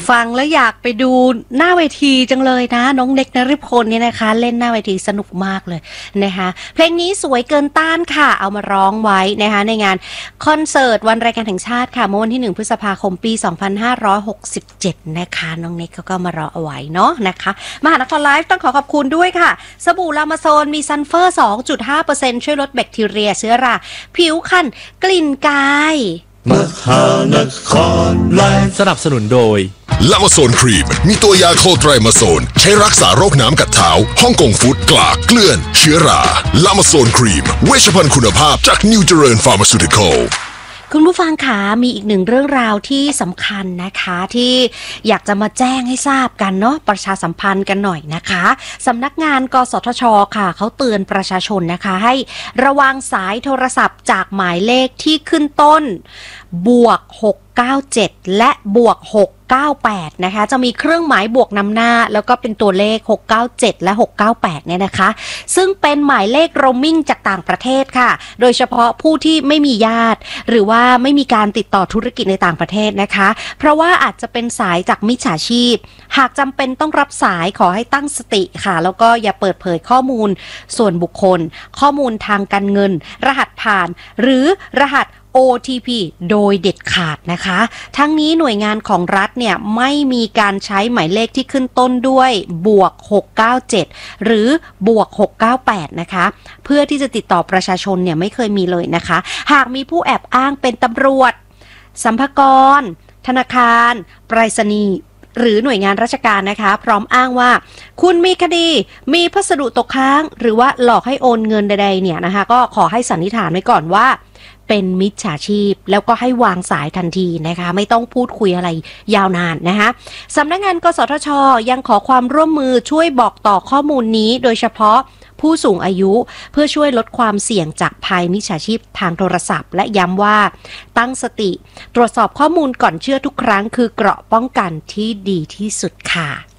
ฟังแล้วอยากไปดูหน้าเวทีจังเลยนะน้องเน็กนฤพลเนี่ยนะคะเล่นหน้าเวทีสนุกมากเลยนะคะเพลงนี้สวยเกินต้านค่ะเอามาร้องไว้นะคะในงานคอนเสิร์ตวันแรงงานแห่งชาติค่ะเมื่อวันที่1 พฤษภาคมปี 2567นะคะน้องเน็กเขาก็มารอเอาไว้เนาะนะคะมหานครไลฟ์ต้องขอบคุณด้วยค่ะสบู่ลามาโซนมีซัลเฟอร์ 2.5% ช่วยลดแบคทีเรียเชื้อราผิวคันกลิ่นกายมหานครไลฟ์สนับสนุนโดยลามาโซนครีมมีตัวยาโคไตรมาโซนใช้รักษาโรคน้ำกัดเท้าฮ่องกงฟู้ดกลากเกลื่อนเชื้อราลามาโซนครีมเวชภัณฑ์คุณภาพจากนิวเจริญฟาร์มาซูติคอลคุณผู้ฟังคะมีอีกหนึ่งเรื่องราวที่สำคัญนะคะที่อยากจะมาแจ้งให้ทราบกันเนาะประชาสัมพันธ์กันหน่อยนะคะสำนักงานกสทช.ค่ะเขาเตือนประชาชนนะคะให้ระวังสายโทรศัพท์จากหมายเลขที่ขึ้นต้นบวก697และบวก698นะคะจะมีเครื่องหมายบวกนำหน้าแล้วก็เป็นตัวเลข697และ698เนี่ยนะคะซึ่งเป็นหมายเลขโรมมิ่งจากต่างประเทศค่ะโดยเฉพาะผู้ที่ไม่มีญาติหรือว่าไม่มีการติดต่อธุรกิจในต่างประเทศนะคะเพราะว่าอาจจะเป็นสายจากมิจฉาชีพหากจำเป็นต้องรับสายขอให้ตั้งสติค่ะแล้วก็อย่าเปิดเผยข้อมูลส่วนบุคคลข้อมูลทางการเงินรหัสผ่านหรือรหัสOTP โดยเด็ดขาดนะคะทั้งนี้หน่วยงานของรัฐเนี่ยไม่มีการใช้หมายเลขที่ขึ้นต้นด้วยบวก697หรือบวก698นะคะเพื่อที่จะติดต่อประชาชนเนี่ยไม่เคยมีเลยนะคะหากมีผู้แอบอ้างเป็นตำรวจสรรพากรธนาคารไปรษณีย์หรือหน่วยงานราชการนะคะพร้อมอ้างว่าคุณมีคดีมีพัสดุตกค้างหรือว่าหลอกให้โอนเงินใดๆเนี่ยนะคะก็ขอให้สันนิษฐานไว้ก่อนว่าเป็นมิจฉาชีพแล้วก็ให้วางสายทันทีนะคะไม่ต้องพูดคุยอะไรยาวนานนะคะสำนักงานกสทช.ยังขอความร่วมมือช่วยบอกต่อข้อมูลนี้โดยเฉพาะผู้สูงอายุเพื่อช่วยลดความเสี่ยงจากภัยมิจฉาชีพทางโทรศัพท์และย้ำว่าตั้งสติตรวจสอบข้อมูลก่อนเชื่อทุกครั้งคือเกราะป้องกันที่ดีที่สุดค่ะ